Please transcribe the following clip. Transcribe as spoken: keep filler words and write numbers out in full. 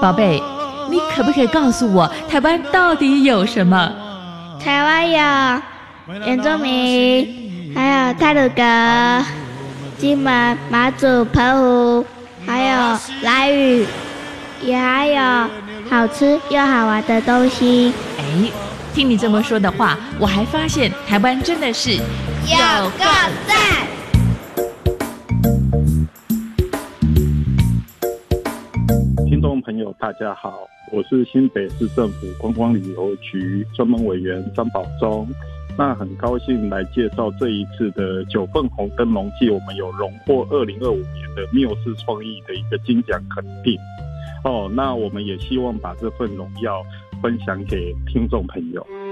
宝贝，你可不可以告诉我，台湾到底有什么？ 台湾有原住民，还有太鲁阁、金门、马祖、澎湖，还有兰屿，也还有好吃又好玩的东西。 哎，听你这么说的话，我还发现台湾真的是有够赞！ 听众朋友大家好，我是新北市政府观光旅游局专门委员张宝忠。那很高兴来介绍这一次的九份红灯笼季，我们有荣获二零二五年的缪斯创意的一个金奖肯定哦。那我们也希望把这份荣耀分享给听众朋友。